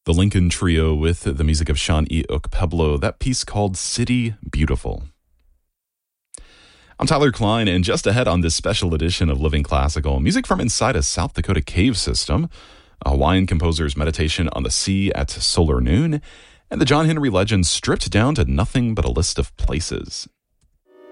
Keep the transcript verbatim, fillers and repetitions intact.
The Lincoln Trio with the music of Sean E. Okpeblo, that piece called City Beautiful. I'm Tyler Klein, and just ahead on this special edition of Living Classical, music from inside a South Dakota cave system, a Hawaiian composer's meditation on the sea at solar noon, and the John Henry Legend stripped down to nothing but a list of places.